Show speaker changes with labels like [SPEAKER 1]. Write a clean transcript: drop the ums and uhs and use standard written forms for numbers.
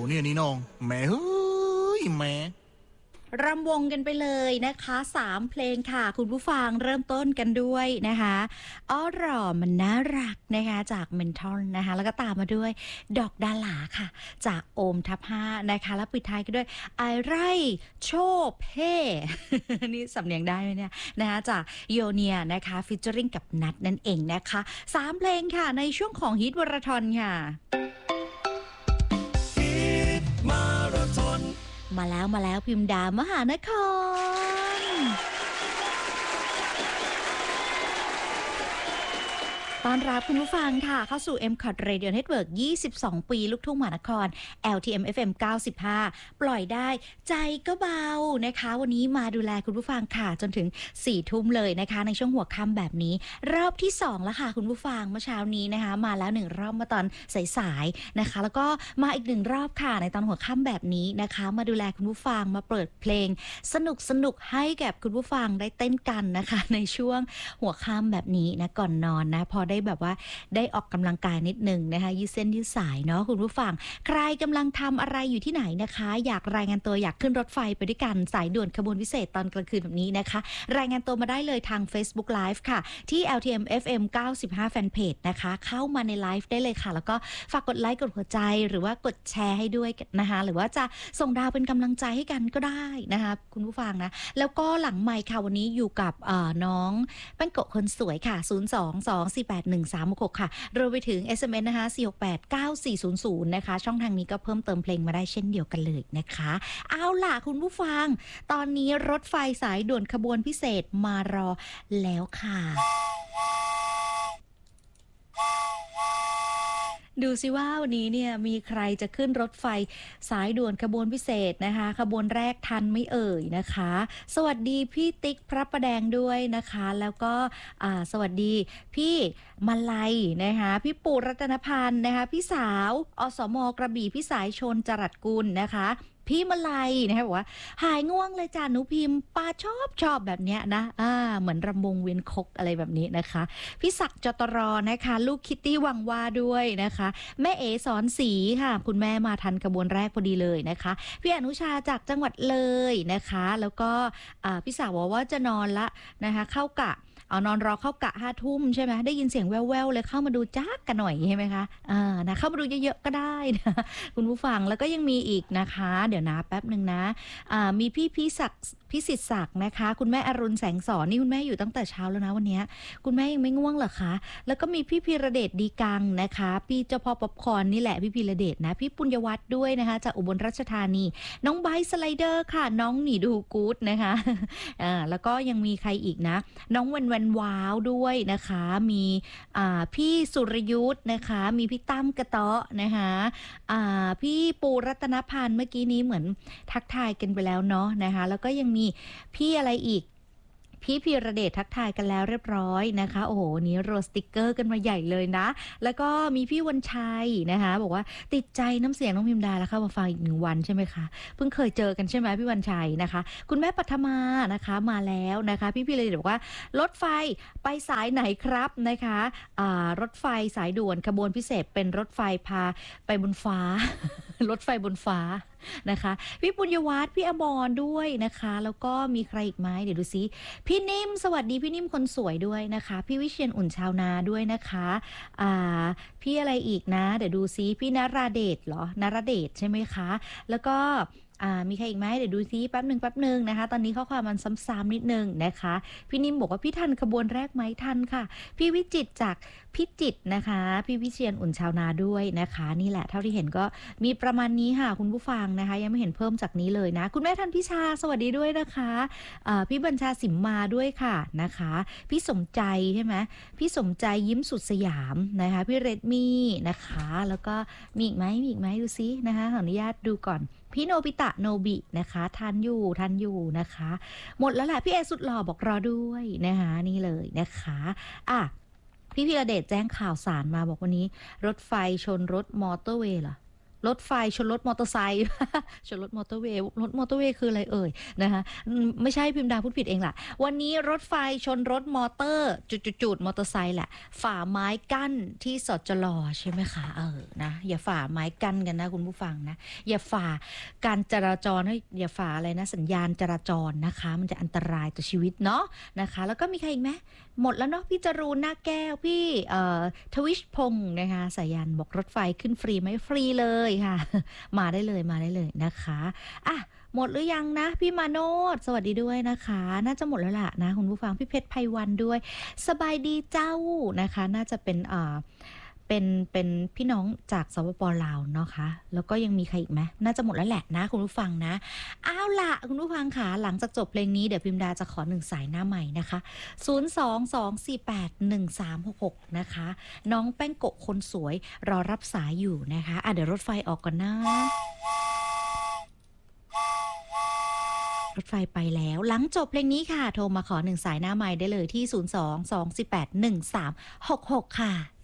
[SPEAKER 1] เนี่ยนี่น้องแม่เฮ้ยแม่
[SPEAKER 2] รำวงกันไปเลยนะคะ3เพลงค่ะคุณผู้ฟังเริ่มต้นกันด้วยนะคะอ้อหร่อมันน่ารักนะคะจากเมนทอลนะคะแล้วก็ตามมาด้วยดอกดาหลาค่ะจากโอมทับ5นะคะแล้วปิดท้ายกันด้วยไอไร่โชบเฮ่ นี่สำเนียงได้ไหมเนี่ยนะคะจากโยเนียนะคะฟิชเจอริงกับนัทนั่นเองนะคะ3เพลงค่ะในช่วงของฮิตวราธอนค่ะมาแล้วพิมพ์ดามหานครต้อนรับคุณผู้ฟังค่ะเข้าสู่ MCOT Radio Network 22 ปีลูกทุ่งมหานคร LTM FM 95 ปล่อยได้ใจก็เบานะคะวันนี้มาดูแลคุณผู้ฟังค่ะจนถึง 4 ทุ่มเลยนะคะในช่วงหัวค่ำแบบนี้รอบที่ 2 แล้วค่ะคุณผู้ฟังเมื่อเช้านี้นะคะมาแล้ว1รอบมาตอนสายๆนะคะแล้วก็มาอีก1รอบค่ะในตอนหัวค่ำแบบนี้นะคะมาดูแลคุณผู้ฟังมาเปิดเพลงสนุกให้แก่คุณผู้ฟังได้เต้นกันนะคะในช่วงหัวค่ำแบบนี้นะก่อนนอนนะพอได้แบบว่าได้ออกกำลังกายนิดนึงนะคะยืดเส้นยืดสายเนาะคุณผู้ฟังใครกำลังทำอะไรอยู่ที่ไหนนะคะอยากรายงานตัวอยากขึ้นรถไฟไปด้วยกันสายด่วนขบวนพิเศษตอนกลางคืนแบบนี้นะคะรายงานตัวมาได้เลยทาง Facebook Live ค่ะที่ LTM FM 95 Fanpage นะคะเข้ามาในไลฟ์ได้เลยค่ะแล้วก็ฝากกดไลค์กดหัวใจหรือว่ากดแชร์ให้ด้วยนะคะหรือว่าจะส่งดาวเป็นกำลังใจให้กันก็ได้นะคะคุณผู้ฟังนะแล้วก็หลังไมค์ค่ะวันนี้อยู่กับน้องแป้งโกะคนสวยค่ะ022481366ค่ะรวมไปถึง SMS นะคะ4689400นะคะช่องทางนี้ก็เพิ่มเติมเพลงมาได้เช่นเดียวกันเลยนะคะเอาล่ะคุณผู้ฟังตอนนี้รถไฟสายด่วนขบวนพิเศษมารอแล้วค่ะดูสิว่าวันนี้เนี่ยมีใครจะขึ้นรถไฟสายด่วนขบวนพิเศษนะคะขบวนแรกทันไม่เอ่ยนะคะสวัสดีพี่ติ๊กพระประแดงด้วยนะคะแล้วก็สวัสดีพี่มาลัยนะคะพี่ปู่รัตนพันธ์นะคะพี่สาวอสมกระบี่พี่สายชนจรัสกุลนะคะพี่มาลัยนะคะบอกว่าหายง่วงเลยจ้าหนูพิมพ์ป้าชอบแบบเนี้ยนะเหมือนรำวงเวียนคกอะไรแบบนี้นะคะพี่ศักดิ์จตรนะคะลูกคิตตี้วังว่าด้วยนะคะแม่เอ๋สอนศรีค่ะคุณแม่มาทันกระบวนแรกพอดีเลยนะคะพี่อนุชาจากจังหวัดเลยนะคะแล้วก็พี่สาวบอกว่าจะนอนละนะคะเข้ากะเอานอนรอเข้ากะ5 ทุ่มใช่ไหมได้ยินเสียงแว่วๆเลยเข้ามาดูจ้ากันหน่อยใช่ไหมคะนะเข้ามาดูเยอะๆก็ได้นะคุณผู้ฟังแล้วก็ยังมีอีกนะคะเดี๋ยวนะแป๊บหนึ่งนะมีพี่ศักดิ์พิสิทธิ์ศักดิ์นะคะคุณแม่อรุณแสงสอนนี่คุณแม่อยู่ตั้งแต่เช้าแล้วนะวันนี้คุณแม่ยังไม่ง่วงเหรอคะแล้วก็มีพี่พีระเดชดีกังนะคะพี่เจ้าพ่อป๊อปคอร์นนี่แหละพี่พีระเดชนะพี่ปุญญวัฒน์ด้วยนะคะจากอุบลราชธานีน้องไบค์สไลเดอร์ค่ะน้องหนีดูกู๊ดนะคะแล้วก็ยังมีใครอีกนะน้องเวนว้าวด้วยนะคะมีพี่สุรยุทธ์นะคะมีพี่ตั้มกระเตาะนะคะพี่ปูรัตนพันธ์เมื่อกี้นี้เหมือนทักทายกันไปแล้วเนาะนะคะแล้วก็ยังมีพี่อะไรอีกพี่พีระเดชทักทายกันแล้วเรียบร้อยนะคะโอ้โหนี้โรสติกเกอร์กันมาใหญ่เลยนะแล้วก็มีพี่วันชัยนะคะบอกว่าติดใจน้ำเสียงน้องพิมดาแล้วเข้ามาฟังอีก1 วันใช่ไหมคะเพิ่งเคยเจอกันใช่ไหมพี่วันชัยนะคะคุณแม่ปัทมานะคะมาแล้วนะคะพี่พีระเดชบอกว่ารถไฟไปสายไหนครับนะคะรถไฟสายด่วนขบวนพิเศษเป็นรถไฟพาไปบนฟ้า รถไฟบนฟ้านะคะพี่ปุญญวัฒน์พี่อมรด้วยนะคะแล้วก็มีใครอีกไหมเดี๋ยวดูซิพี่นิ่มสวัสดีพี่นิ่มคนสวยด้วยนะคะพี่วิเชียรอุ่นชาวนาด้วยนะคะพี่อะไรอีกนะเดี๋ยวดูซิพี่นราเดชเหรอนราเดชใช่ไหมคะแล้วก็มีใครอีกไหมเดี๋ยวดูซิแป๊บหนึ่งนะคะตอนนี้ข้อความมันซ้ำๆนิดนึงนะคะพี่นิ่มบอกว่าพี่ทันขบวนแรกไหมทันค่ะพี่วิจิตรจากพิจิตรนะคะพี่วิเชียรอุ่นชาวนาด้วยนะคะนี่แหละเท่าที่เห็นก็มีประมาณนี้ค่ะคุณผู้ฟังนะคะยังไม่เห็นเพิ่มจากนี้เลยนะคุณแม่ทันพิชาสวัสดีด้วยนะคะพี่บัญชาสิมมาด้วยค่ะนะคะพี่สมใจใช่ไหมพี่สมใจยิ้มสุดสยามนะคะพี่เรดมี่นะคะแล้วก็มีอีกไหมดูซินะคะขออนุญาตดูก่อนพี่โนบิตะโนบินะคะทันอยู่นะคะหมดแล้วแหละพี่เอสุดหล่อบอกรอด้วยนะคะนี่เลยนะคะพี่พีระเดชแจ้งข่าวสารมาบอกวันนี้รถไฟชนรถมอเตอร์เวย์เหรอรถไฟชนรถมอเตอร์ไซค์ ชนรถมอเตอร์เวย์รถมอเตอร์เวย์คืออะไรเอ่ยนะคะไม่ใช่พิมพ์ดาพูดผิดเองล่ะวันนี้รถไฟชนรถมอเตอร์จุดๆๆมอเตอร์ไซค์แหละฝ่าไม้กั้นที่สจลใช่ไหมคะนะอย่าฝ่าไม้กั้นกันนะคุณผู้ฟังนะอย่าฝ่าการจราจรอย่าฝ่าอะไรนะสัญญาณจราจรนะคะมันจะอันตรายต่อชีวิตเนาะนะคะแล้วก็มีใครอีกไหมหมดแล้วเนาะพี่จรูนหน้าแก้วพี่ทวิชพงศ์นะคะสายันบอกรถไฟขึ้นฟรีไหมฟรีเลยค่ะ มาได้เลยนะคะอ่ะหมดหรือยังนะพี่มาโนดสวัสดีด้วยนะคะน่าจะหมดแล้วล่ะนะคุณผู้ฟังพี่เพชรไพวันด้วยสบายดีเจ้านะคะน่าจะเป็นเป็นพี่น้องจากสปปลาวเนาะคะแล้วก็ยังมีใครอีกไหมน่าจะหมดแล้วแหละนะคุณผู้ฟังนะเอาล่ะคุณผู้ฟังค่ะหลังจากจบเพลงนี้เดี๋ยวพิมดาจะขอ1สายหน้าใหม่นะคะ022481366นะคะน้องแป้งโกะคนสวยรอรับสายอยู่นะคะเดี๋ยวรถไฟออกก่อนนะรถไฟไปแล้วหลังจบเพลงนี้ค่ะโทรมาขอ1สายหน้าใหม่ได้เลยที่022481366ค่ะ